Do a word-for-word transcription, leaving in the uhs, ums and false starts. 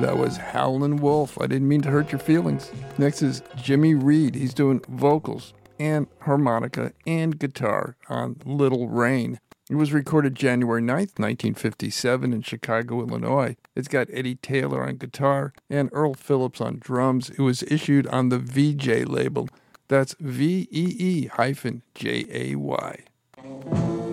That was Howlin' Wolf. I didn't mean to hurt your feelings. Next is Jimmy Reed. He's doing vocals and harmonica and guitar on Little Rain. It was recorded January ninth, nineteen fifty-seven in Chicago, Illinois. It's got Eddie Taylor on guitar and Earl Phillips on drums. It was issued on the V J label. That's V E E hyphen J A Y.